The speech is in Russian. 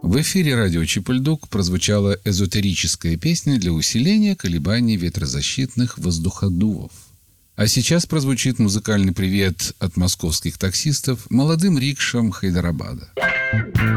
В эфире радио Чип-и-Ль-Дук прозвучала эзотерическая песня для усиления колебаний ветрозащитных воздуходувов. А сейчас прозвучит музыкальный привет от московских таксистов молодым рикшам Хайдарабада.